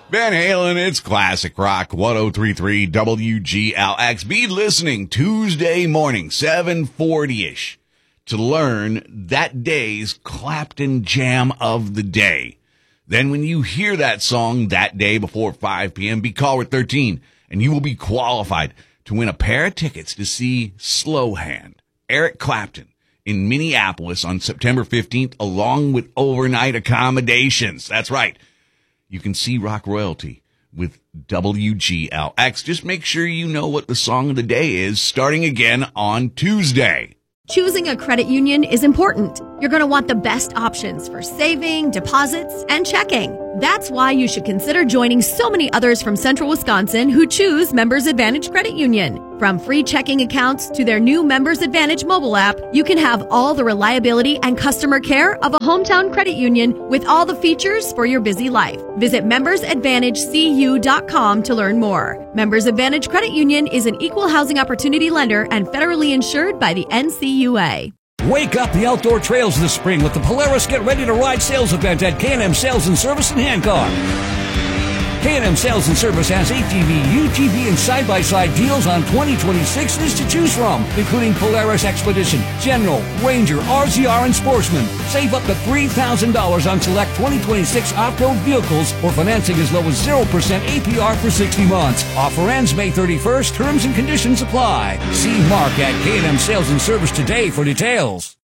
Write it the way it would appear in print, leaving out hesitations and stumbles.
Van Halen, it's Classic Rock 103.3 WGLX. Be listening Tuesday morning, 7:40-ish, to learn that day's Clapton Jam of the Day. Then when you hear that song that day before 5 p.m., be caller 13, and you will be qualified to win a pair of tickets to see Slow Hand, Eric Clapton, in Minneapolis on September 15th, along with overnight accommodations. That's right. You can see rock royalty with WGLX. Just make sure you know what the song of the day is, starting again on Tuesday. Choosing a credit union is important. You're going to want the best options for saving, deposits, and checking. That's why you should consider joining so many others from Central Wisconsin who choose Members Advantage Credit Union. From free checking accounts to their new Members Advantage mobile app, you can have all the reliability and customer care of a hometown credit union with all the features for your busy life. Visit membersadvantagecu.com to learn more. Members Advantage Credit Union is an equal housing opportunity lender and federally insured by the NCUA. Wake up the outdoor trails this spring with the Polaris Get Ready to Ride sales event at K&M Sales and Service in Hancock. K&M Sales and Service has ATV, UTV, and side-by-side deals on 2026s to choose from, including Polaris Expedition, General, Ranger, RZR, and Sportsman. Save up to $3,000 on select 2026 off-road vehicles or financing as low as 0% APR for 60 months. Offer ends May 31st. Terms and conditions apply. See Mark at K&M Sales and Service today for details.